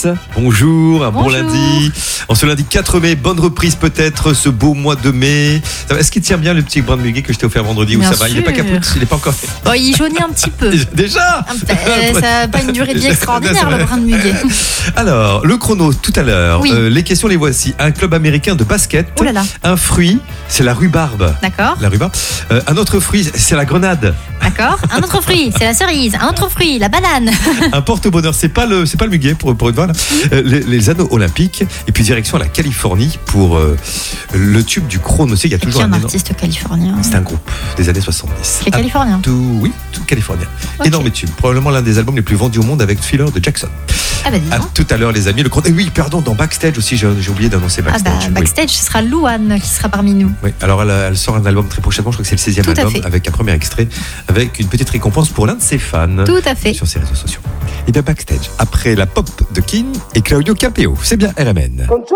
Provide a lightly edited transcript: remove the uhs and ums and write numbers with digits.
Anaïs, bonjour, un bon Bonjour. lundi. En ce lundi 4 mai, bonne reprise peut-être, ce beau mois de mai. Ça va, est-ce qu'il tient bien le petit brin de muguet que je t'ai offert vendredi ou Bien ça va? Il n'est pas sûr. capote, il n'est pas encore fait. Bon, il jaunit un petit peu. Déjà Ça n'a pas une durée de vie extraordinaire, le brin de muguet. Alors, le chrono tout à l'heure. Oui. Les questions, les voici. Un club américain de basket. Oh là là. Un fruit, c'est la rhubarbe. D'accord, La rhubarbe. Un autre fruit, c'est la grenade. d'accord. Un autre fruit, c'est la cerise. Un autre fruit, la banane. Un porte-bonheur, c'est pas le muguet pour une fois. Là. Les anneaux olympiques. Et puis direction la Californie pour le tube du chrono. Il y a Et puis toujours un énorme- artiste californien. C'est un groupe des années 70. Qui est californien. Oui, tout californien. Ok. Énorme tube. Probablement l'un des albums les plus vendus au monde avec Thriller de Jackson. Ah bah dis À donc. tout à l'heure, les amis. Le chrono. Et oui, pardon, dans Backstage aussi, j'ai oublié d'annoncer Ah Backstage. bah Oui. backstage, ce sera Louane qui sera parmi nous. Oui, alors elle sort un album très prochainement, je crois que c'est le 16e Tout à album, fait. avec un premier extrait, avec une petite récompense pour l'un de ses fans Tout à fait. sur ses réseaux sociaux. Et bien Backstage, après la pop de King et Claudio Capeo, c'est bien RMN.